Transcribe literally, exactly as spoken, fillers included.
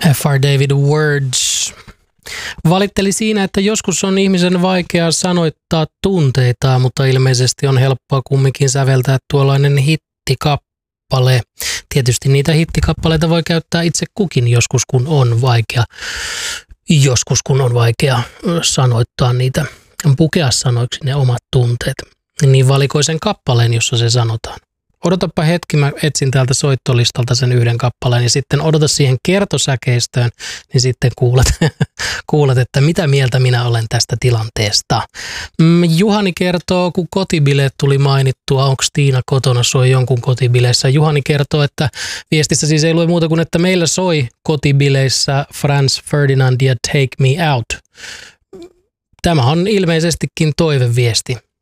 F R. David Words valitteli siinä, että joskus on ihmisen vaikea sanoittaa tunteitaan, mutta ilmeisesti on helppoa kumminkin säveltää tuollainen hittikappale. Tietysti niitä hittikappaleita voi käyttää itse kukin joskus, kun on vaikea, joskus kun on vaikea sanoittaa niitä, pukea sanoiksi ne omat tunteet. Niin valikoisen kappaleen, jossa se sanotaan. Odotapa hetki, mä etsin täältä soittolistalta sen yhden kappaleen ja sitten odota siihen kertosäkeistöön, niin sitten kuulet, kuulet, että mitä mieltä minä olen tästä tilanteesta. Juhani kertoo, kun kotibileet tuli mainittua, onko Tiina kotona soi jonkun kotibileissä. Juhani kertoo, että viestissä siis ei lue muuta kuin, että meillä soi kotibileissä Franz Ferdinand ja Take Me Out. Tämä on ilmeisestikin toiveviesti.